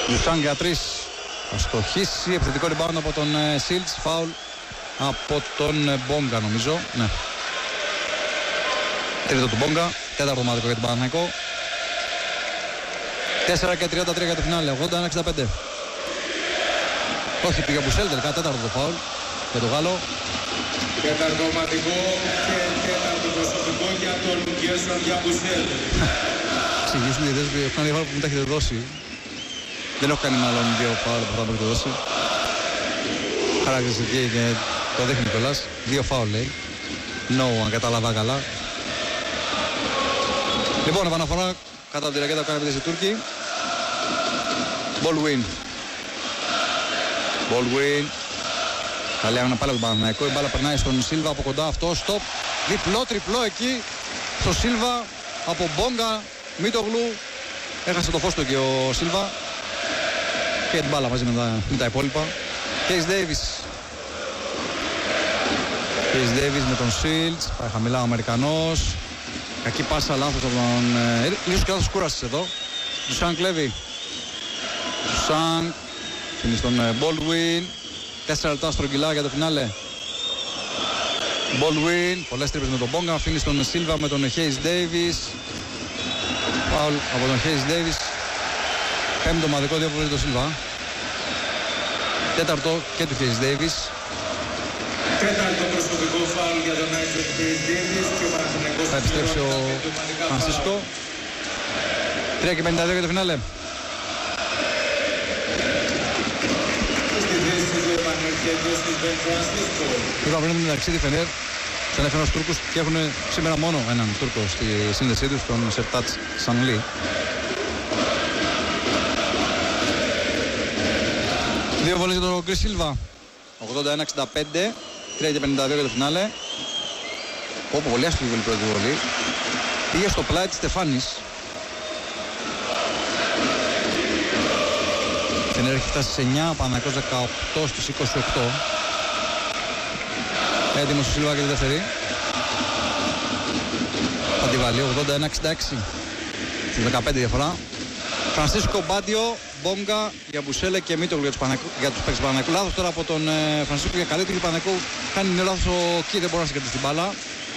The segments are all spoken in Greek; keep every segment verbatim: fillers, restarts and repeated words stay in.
Ζουσάν για τρεις. Θα στοχίσει. Επιθετικό rebound από τον Σίλτς. Φάουλ από τον Μπόγκα νομίζω. Ναι. Τρίτο του Μπόγκα. Τέταρτο ομαδικό για τον Παναθηναϊκό. τέσσερα και τριάντα τρία για το φινάλε. ογδόντα ένα εξήντα πέντε. Όχι, πήγε ο Μπουσέλ τελικά. Τέταρτο το φάουλ για τον Γάλλο. Τέταρτο ομαδικό και τέταρτο προσωπικό για τον Γκέρσον Γιαμπουσέλ. Εξηγήσουν οι διαιτητές που έχουν κάνει φάουλ που μου τα έχετε δώσει. Δεν έχω κάνει μάλλον δύο φάουλ που θα μου έχετε δώσει. Χαρακτηριστική και το δείχνει κιόλας. Δύο φάουλ λέει. No, αν κατάλαβα καλά. Λοιπόν, επαναφορά κατά τη ρακέτα που κάνει οι Τούρκοι. Baldwin. Baldwin. Καλή άμυνα πάλι από τον Παναθηναϊκό. Η μπάλα περνάει στον Σίλβα από κοντά. Αυτό stop. Διπλό, τριπλό εκεί. Στο Σίλβα από Μπόγκα. Μίτογλου. Έχασε το φως του και ο Σίλβα. Και την μπάλα μαζί με τα, με τα υπόλοιπα. Κέις Ντέιβις. Κέις Ντέιβις με τον Σίλτς. Πάει χαμηλά ο Αμερικανός. Κακή πάσα, λάθος από τον... Ε, ίσως και λάθος κούρασης εδώ. Ντουσάν κλέβει. Ντουσάν. Φινεί στον Baldwin. Τέσσερα λεπτά στρογγυλά για το φινάλε. Baldwin. Πολλές τρύπες με τον Μπόγκα. Φινεί στον Σίλβα με τον Hayes Davis. Φάουλ από τον Hayes Davis. Πέμπτο ομαδικό διάβολο για τον Σίλβα. Τέταρτο και του Hayes Davis. Τέταρτο προσωπικό φάουλ για τον Hayes Davis και ο Παναθηναϊκός. Θα επιστρέψει ο Φρανσίσκο. τρία και πενήντα δύο για το φινάλε. Στη θέση του επανερχέντος του Μπεν Φρανσίσκο. Είπα πριν την ταξίδι Φενέρ. Τον έφεραν στους Τούρκους και έχουν σήμερα μόνο έναν Τούρκο στη σύνδεσή τους, τον Σερτάτς Σανλή. Δύο βολές για τον Κρις Σίλβα. ογδόντα ένα εξήντα πέντε. τρία και πενήντα δύο για το φινάλε. Όπου πολύ άσχημη βολή πρώτη βολή. Πήγε στο πλάι της Στεφάνης. Φενέρ έχει φτάσει σε εννιά, ο Παναθηναϊκός δεκαοκτώ στις είκοσι οκτώ. Έτοιμος ο Σίλβα για τη δεύτερη. Θα τη βάλει ογδόντα ένα εξήντα έξι. Στις δεκαπέντε διαφορά. Φρανσίσκο Μπάντιο, Μπόγκα, Γιαμπουσέλε και Μίτογλου για τους, Πανακου... για τους παίκτες του Παναθηναϊκού. Λάθος τώρα από τον ε, Φρανσίσκο για καλύτερη του Παναθηναϊκού. Κάνει λάθος ο Κι, δεν μπορεί να συγκρατήσει την μπάλα.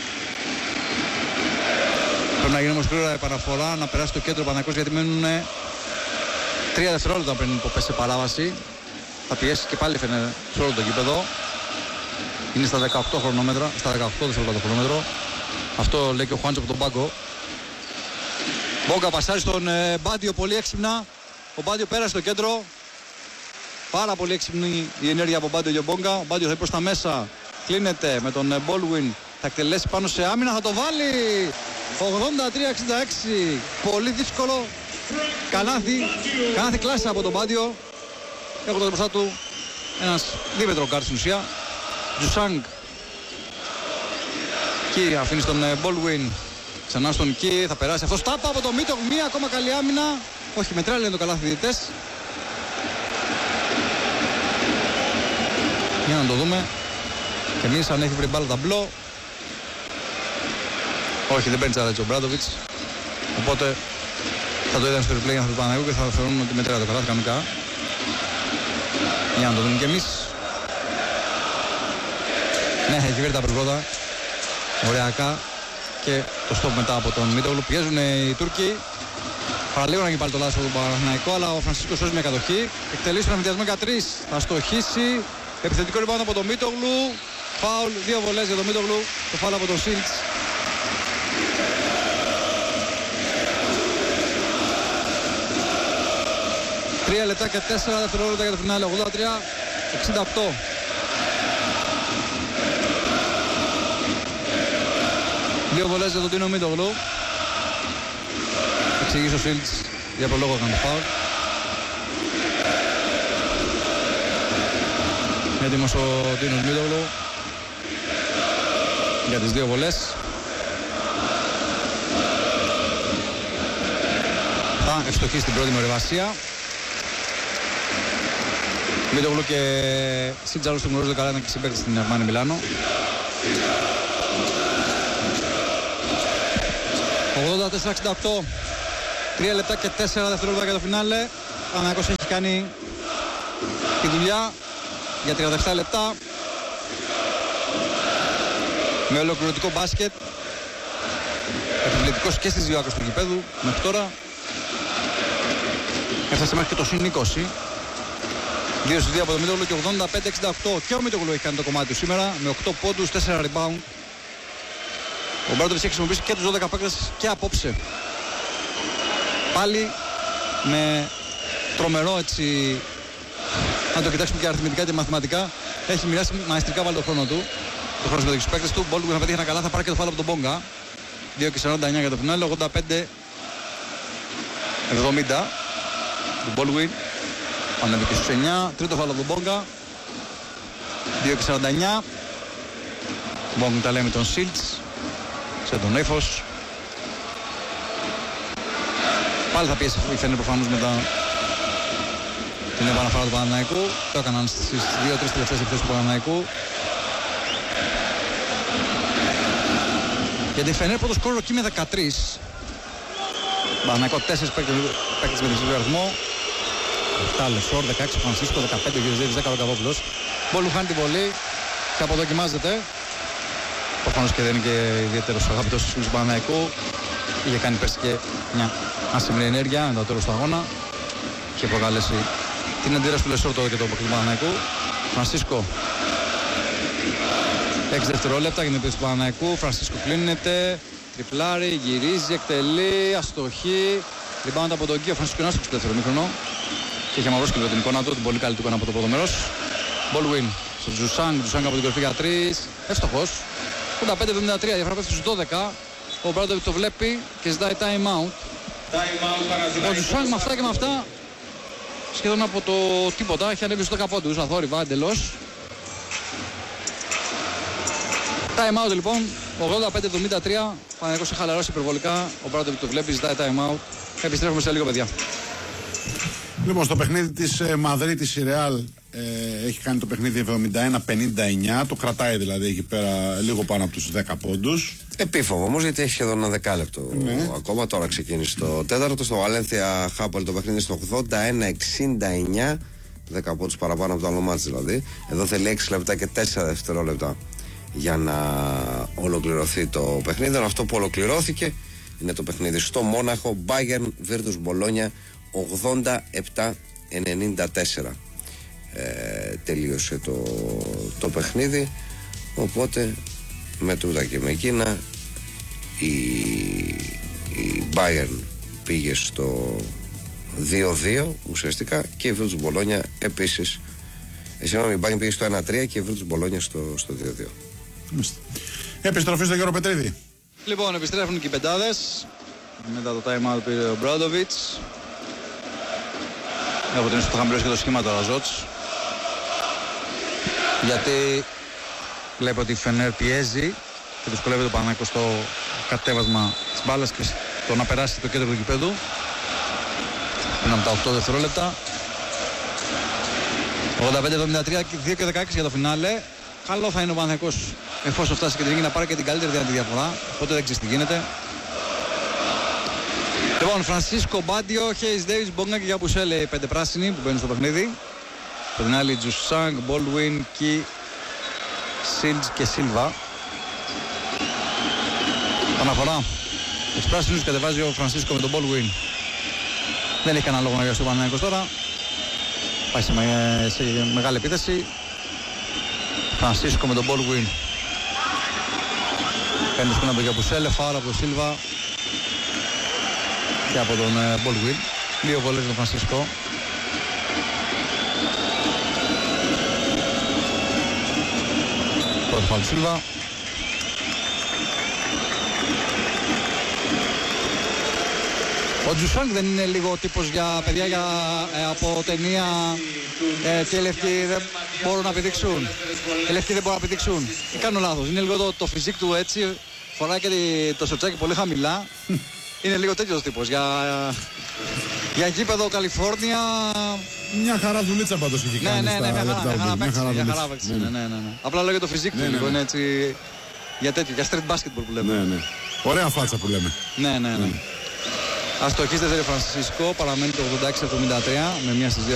Πρέπει να γίνει όμως γρήγορα επαναφορά, να περάσει το κέντρο Παναθηναϊκός γιατί μένουν τρία δευτερόλεπτα πριν υποπέσει σε παράβαση. Θα πιέσει και πάλι φαίνεται σε όλο το γήπεδο. Είναι στα δεκαοκτώ χρονόμετρα, στα δεκαοκτώ δευτερόλεπτα το χρονόμετρο. Αυτό λέει και ο Χουάντσο από τον πάγκο. Μπόγκα πασάρει στον ε, Μπάντιο πολύ έξυπνα. Ο Μπάντιο πέρασε στο κέντρο. Πάρα πολύ έξυπνη η ενέργεια από Μπάντιο και Μπόγκα. Ο Μπάντιο θα είναι προς τα μέσα. Κλείνεται με τον ε, Baldwin. Θα εκτελέσει πάνω σε άμυνα. Θα το βάλει. ογδόντα τρία εξήντα έξι. Πολύ δύσκολο. Κανάθι. Κανάθι κλάση από τον Μπάντιο. Έχοντας μπροστά του ένας δίμετρο γκάρτ στην ουσία. Τζουσάνγκ. Κι αφήνει στον ε, Baldwin. Ξανά στον Κι, θα περάσει αυτός τάπα από το Μίτογλου, μία ακόμα καλή άμυνα. Όχι, μετράει λένε το καλάθι διαιτητές. Για να το δούμε. Και εμείς αν έχει βρει μπάλα ταμπλό. Όχι, δεν παίρνει τσάρετς ο Μπράντοβιτς. Οπότε θα το είδαν στο replay για να το Παναγιού και θα θεωρούν ότι μετράει το καλάθι κανονικά. Για να το δούμε και εμείς. Ναι, έχει βρει τα πρώτα. Ωριακά. Και το stop μετά από τον Μίτογλου. Πιέζουν οι Τούρκοι. Παραλίγο να γίνει πάλι το λάθος από τον Παναθηναϊκό, αλλά ο Φρανσίσκος σώζει μια κατοχή. Εκτελήσει τον αμυντιασμό για τρεις. Θα στοχίσει. Επιθετικό rebound από τον Μίτογλου. Φάουλ. Δύο βολές για τον Μίτογλου. Το φάουλ από τον Σίλτς. Τρία λεπτά και τέσσερα δευτερόλεπτα για το φινάλε. ογδόντα τρία εξήντα οκτώ. Δύο βολές για τον Τίνο Μίτογλου. Εξηγήσει ο Σίλτς για ποιο λόγο έκανε το φάουλ. Έτοιμος ο Τίνος Μίτογλου για τις δύο βολές. Θα ευστοχίσει την πρώτη μορυβασία. Μίτογλου και Σίλτς άλλωστε γνωρίζονται καλά, είναι και συμπαίκτες στην Αρμάνι Μιλάνο. ογδόντα τέσσερα εξήντα οκτώ. Τρία λεπτά και τέσσερα δευτερόλεπτα για το φινάλε. Παναθηναϊκός έχει κάνει τη δουλειά για τριάντα επτά λεπτά με ολοκληρωτικό μπάσκετ. Επιβλητικός και στις δύο άκρες του γηπέδου μέχρι τώρα. Έφτασε μέχρι και το συν είκοσι. δύο στους δύο από το Μίτογλου και ογδόντα πέντε εξήντα οκτώ. Και ο Μίτογλου έχει κάνει το κομμάτι του σήμερα με οκτώ πόντους, τέσσερα rebound. Ο Μπράντοβιτς έχει χρησιμοποιήσει και τους δώδεκα παίκτες και απόψε. Πάλι με τρομερό έτσι, αν το κοιτάξουμε και αριθμητικά και μαθηματικά, έχει μοιράσει μαεστρικά βάλει το χρόνο του. Το χρόνο με τους παίκτες του. Μπόλου που θα πετύχει ένα καλά, θα πάρει και το φάλο από τον Μπόγκα. δύο και σαράντα εννιά για το φινάλε, ογδόντα πέντε εβδομήντα του Baldwin. Ανέβηκε στους εννιά, τρίτο φάλο από τον Μπόγκα. δύο και σαράντα εννιά. Μπόγκα τα λέει με τον Σίλτς σε τον Έφος. Πάλι θα πιέσει η Φενέρ προφανώς μετά την επαναφορά του Παναθηναϊκού. Το έκαναν στις δύο τρεις τελευταίες επιθέσεις του Παναθηναϊκού. Γιατί η Φενέρ πρώτο σκόρ εκεί με δεκατρία. Παναθηναϊκό τέσσερις παίκτες με διψηλό αριθμό. επτά Λεσόρ, δεκαέξι Φρανσίσκο, δεκαπέντε ο Γεζίδης, δέκα ο Καβόπουλος. Μπόλου χάνει την βολή και αποδοκιμάζεται. Προφανώς και δεν είναι και ιδιαίτερος αγαπητός στους φίλους του Παναθηναϊκού. Είχε κάνει πέρσι και μια άσημνη ενέργεια μετά το τέλος του αγώνα. Και προκαλέσει την αντίδραση του Λεσόρ τώρα και το παιχνίδι του Παναθηναϊκού. Φρανσίσκο. έξι δευτερόλεπτα για την επίθεση του Παναθηναϊκού. Φρανσίσκο κλείνεται. Τριπλάρι, γυρίζει, εκτελεί, αστοχή. Rebound από τον Γκίο. Φρανσίσκο είναι στο δεύτερο μήχρονο. Και είχε μαυρώσει και την εικόνα του. Την πολύ καλή του εικόνα από το πρώτο μέρος. Baldwin στο Τζουσάνγκ. Τζουσάνγκ από την κορυφή για τρεις. Εύστοχος. ογδόντα πέντε εβδομήντα τρία. Διαφορά πέφτει στους δώδεκα. Ο Μπράντοβιτς το βλέπει και ζητάει time out. Ο Τζουσάνγκ με αυτά και με αυτά σχεδόν από το τίποτα έχει ανέβει στους δέκα πόντους. Αθόρυβα εντελώς. Time out λοιπόν. ογδόντα πέντε εβδομήντα τρία. Παναθηναϊκός έχει χαλαρώσει υπερβολικά. Ο Μπράντοβιτς το βλέπει, ζητάει time out. Επιστρέφουμε σε λίγο, παιδιά. Λοιπόν, στο παιχνίδι της ε, Μαδρίτης η Ρεάλ ε, έχει κάνει το παιχνίδι εβδομήντα ένα πενήντα εννιά. Το κρατάει δηλαδή εκεί πέρα λίγο πάνω από τους δέκα πόντους. Επίφοβο όμως γιατί έχει σχεδόν ένα δεκάλεπτο ναι. Ακόμα. Τώρα ξεκίνησε το τέταρτο. Στο Βαλένθια Χάπολ το παιχνίδι στο ογδόντα ένα εξήντα εννιά. δέκα πόντους παραπάνω από το άλλο μάτς δηλαδή. Εδώ θέλει έξι λεπτά και τέσσερα δευτερόλεπτα για να ολοκληρωθεί το παιχνίδι. Αυτό που ολοκληρώθηκε είναι το παιχνίδι στο Μόναχο. Bayern Virtus Bologna ογδόντα επτά ενενήντα τέσσερα. Ε, τελείωσε το, το παιχνίδι. Οπότε με τούτα και με εκείνα η, η Bayern πήγε στο δύο δύο ουσιαστικά και η Virtus Bologna επίσης. Ε, συγγνώμη, η Bayern πήγε στο ένα τρία και η Virtus Bologna στο, στο δύο δύο. Επιστροφή στον Γιώργο Πετρίδη. Λοιπόν, επιστρέφουν και οι πεντάδες. Μετά το time out πήρε ο Μπράντοβιτς. Από την ίσως το χαμηλώσει και το σχήμα τώρα Ζότς. Γιατί βλέπει ότι η Φενέρ πιέζει και δυσκολεύεται το Παναθηναϊκό στο κατέβασμα της μπάλας και το να περάσει το κέντρο του γηπέδου. Είναι από τα οκτώ δευτερόλεπτα. ογδόντα πέντε εβδομήντα τρία, δύο και δεκαέξι για το φινάλε. Καλό θα είναι ο Παναθηναϊκός εφόσον φτάσει και την να πάρει και την καλύτερη δυνατή διαφορά. Οπότε δεν ξέρει τι γίνεται. Λοιπόν, Φρανσίσκο, Μπάντιο, Χέις Ντέιβις, Μπόγκα και Γιαμπουσέλε, οι πέντε πράσινοι που μπαίνουν στο παιχνίδι. Από την άλλη, Τζουσάνγκ, Baldwin, Κι, Σίλτς και Σίλβα. Παναφορά. Τους πράσινους κατεβάζει ο Φρανσίσκο με τον Baldwin. Δεν έχει κανένα λόγο να βιαστεί ο Παναθηναϊκός τώρα. Πάει σε, με, σε μεγάλη επίθεση. Φρανσίσκο με τον Baldwin. Παίρνει σκούνα από τον Γιαμπουσέλε, φάουλ από τον Σίλβα. Και από τον uh, Baldwin. Δύο βολές τον Φρανσίσκο. Πρώτο φάουλ του Σίλβα. Ο Τζουσάνγκ δεν είναι λίγο τύπος για παιδιά για, ε, από ταινία ε, και οι λευκοί δεν μπορούν να πηδήξουν. Οι λευκοί δεν μπορούν να πηδήξουν. Ή κάνω λάθος. Είναι λίγο το, το φυσικ του έτσι. Φοράει και το σοτσάκι πολύ χαμηλά. Είναι λίγο τέτοιος τύπος για, για γήπεδο Καλιφόρνια. Μια χαρά δουλίτσα πάντως έχει κάνει. Ναι, ναι, ναι, μια χαρά, μια χαρά παίξει. Μια χαρά παίξει. Ναι, ναι, ναι, ναι. Απλά λέγεται το φυσικ του ναι, λίγο. ναι. Είναι έτσι για τέτοιο, για street basketball που λέμε. Ναι, ναι. Ωραία φάτσα που λέμε. Ναι, ναι, ναι. ναι. Αστοχής δεν θέλει ο Φρανσίσκο, παραμένει το ογδόντα έξι εβδομήντα τρία με μία στις δύο